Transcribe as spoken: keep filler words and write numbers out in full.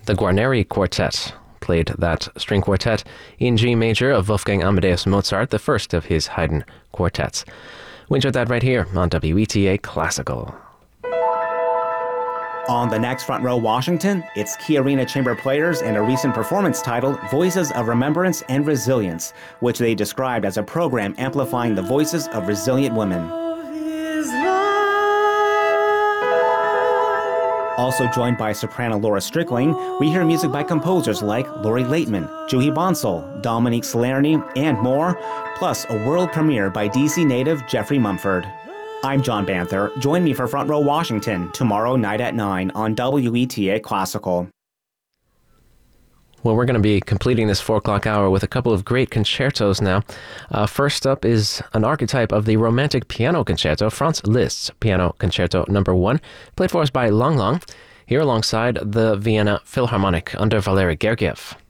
The Guarneri Quartet played that string quartet in G major of Wolfgang Amadeus Mozart, the first of his Haydn quartets. We enjoyed that right here on W E T A Classical. On the next Front Row Washington, it's Key Arena Chamber Players and a recent performance titled Voices of Remembrance and Resilience, which they described as a program amplifying the voices of resilient women. Also joined by soprano Laura Strickling, we hear music by composers like Laurie Laitman, Juhi Bansal, Dominique Salerni, and more, plus a world premiere by D C native Jeffrey Mumford. I'm John Banther. Join me for Front Row Washington tomorrow night at nine on W E T A Classical. Well, we're going to be completing this four o'clock hour with a couple of great concertos now. Uh, first up is an archetype of the romantic piano concerto, Franz Liszt's Piano Concerto Number One, played for us by Lang Lang, here alongside the Vienna Philharmonic under Valery Gergiev.